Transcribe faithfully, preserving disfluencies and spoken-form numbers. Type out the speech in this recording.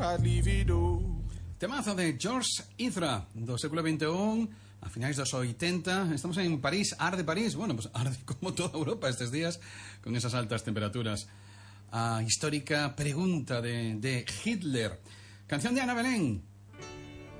I'd leave it all. Temazo de George Ezra do século vinte e un, a finais dos oitenta. Estamos en París, arde París. Bueno, pues arde como toda Europa estes días, con esas altas temperaturas. A histórica pregunta de, de Hitler. Canción de Ana Belén.